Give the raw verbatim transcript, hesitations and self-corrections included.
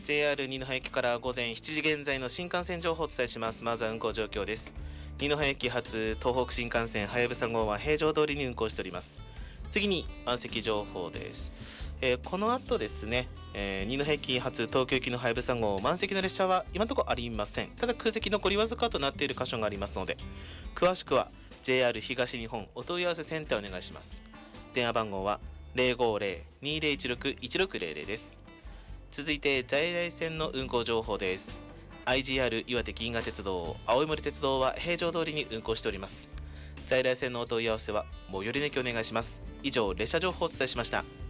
ジェイアール 二戸駅から午前しちじ現在の新幹線情報をお伝えします。まずは運行状況です。二戸駅発東北新幹線はやぶさ号は平常通りに運行しております。次に満席情報です。えー、この後ですね、えー、二戸駅発東京行きのはやぶさ号満席の列車は今のところありません。ただ空席残りわずかとなっている箇所がありますので、詳しくは ジェイアール 東日本お問い合わせセンターお願いします。電話番号は ゼロごゼロ にゼロいちろく いちろくゼロゼロ です。続いて在来線の運行情報です。 アイジーアール 岩手銀河鉄道、青い森鉄道は平常通りに運行しております。在来線のお問い合わせは最寄りの駅お願いします。以上、列車情報をお伝えしました。